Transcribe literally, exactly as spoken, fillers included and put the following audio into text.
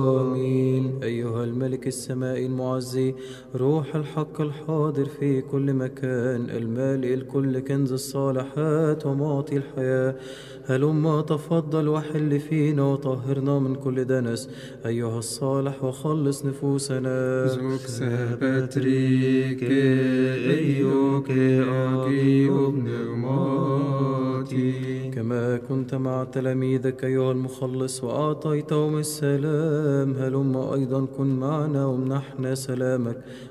آمين. أيها الملك السمائي المعزي، روح الحق الحاضر في كل مكان، المالئ الكل كنز الصالحات ومعطي الحياة، هلما تفضل وحل فينا وطهرنا من كل دنس أيها الصالح وخلص نفوسنا. زوك سابتريك أيوك أجيب نغماتي، كما كنت مع تلاميذك أيها المخلص وأعطيتهم السلام، هلما أيضا كن معنا وامنحنا سلامك